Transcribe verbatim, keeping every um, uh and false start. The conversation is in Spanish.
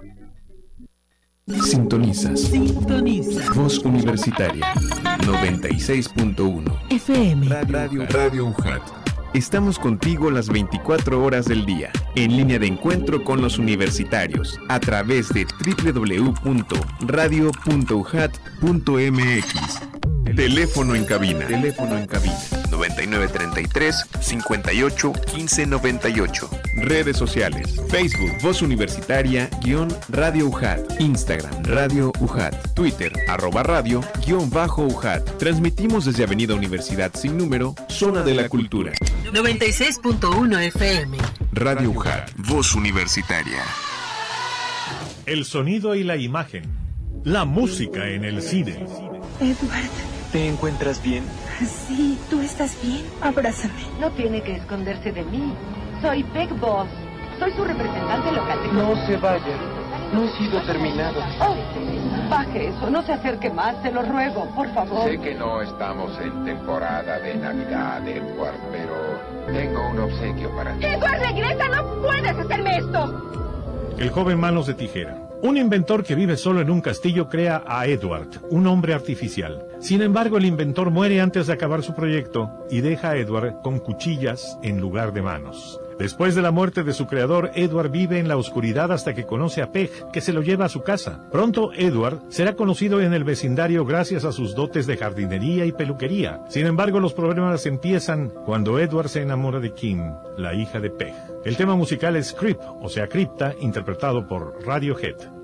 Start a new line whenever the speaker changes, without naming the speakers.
Sintonizas.
Sintoniza.
Voz Universitaria noventa y seis punto uno
F M.
Radio, Radio U J A T. Estamos contigo las veinticuatro horas del día, en línea de encuentro con los universitarios, a través de doble u doble u doble u punto radio punto u j a t punto m x. Teléfono en cabina. Teléfono en cabina. noventa y nueve treinta y tres, cincuenta y ocho, quince noventa y ocho. Redes sociales. Facebook, Voz Universitaria, guión Radio U J A T. Instagram, Radio U J A T. Twitter, arroba radio, guión bajo U J A T. Transmitimos desde Avenida Universidad sin número, Zona de la Cultura.
noventa y seis punto uno F M.
Radio U J A T. Voz Universitaria.
El sonido y la imagen. La música en el cine.
Edward.
¿Te encuentras bien?
Sí, ¿tú estás bien? Abrázame.
No tiene que esconderse de mí. Soy Peg Boss. Soy su representante local.
No se vaya. No he sido terminado.
Oh, baje eso. No se acerque más. Te lo ruego, por favor.
Sé que no estamos en temporada de Navidad, Edward, pero tengo un obsequio para ti.
¡Edward, regresa! ¡No puedes hacerme esto!
El joven Manos de Tijera. Un inventor que vive solo en un castillo crea a Edward, un hombre artificial. Sin embargo, el inventor muere antes de acabar su proyecto y deja a Edward con cuchillas en lugar de manos. Después de la muerte de su creador, Edward vive en la oscuridad hasta que conoce a Peg, que se lo lleva a su casa. Pronto, Edward será conocido en el vecindario gracias a sus dotes de jardinería y peluquería. Sin embargo, los problemas empiezan cuando Edward se enamora de Kim, la hija de Peg. El tema musical es Creep, o sea, Cripta, interpretado por Radiohead.